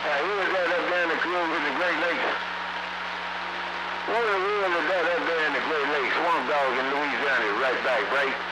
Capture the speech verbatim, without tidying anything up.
Uh, who was that up there in the cruise in the Great Lakes? Who was that up there in the Great Lakes? Swamp Dog in Louisiana, right back, right?